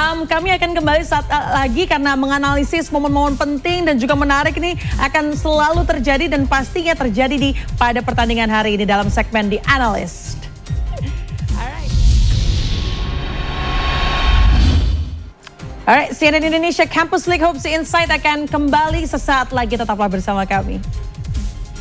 Kami akan kembali saat lagi karena menganalisis momen-momen penting dan juga menarik ini akan selalu terjadi dan pastinya terjadi pada pertandingan hari ini dalam segmen The Analyst. Alright, CNN Indonesia Campus League Hopes Insight akan kembali sesaat lagi, tetaplah bersama kami.